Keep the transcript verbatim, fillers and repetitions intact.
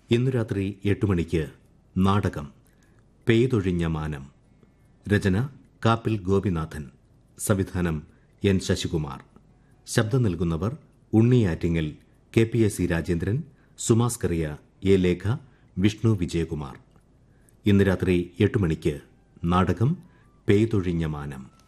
ഇന്നു രാത്രി എട്ട് മണിക്ക് നാടകം പെയ്തൊഴിഞ്ഞ മാനം. രചന കാപ്പിൽ ഗോപിനാഥൻ. സംവിധാനം എൻ ശശികുമാർ. ശബ്ദം നൽകുന്നവർ ഉണ്ണിയാറ്റിങ്ങൽ, K P S C Rajendran, സുമാസ്കറിയ, A Lekha, Vishnu Vijayakumar. ഇന്ന് രാത്രി എട്ട് മണിക്ക് നാടകം പെയ്തൊഴിഞ്ഞ മാനം.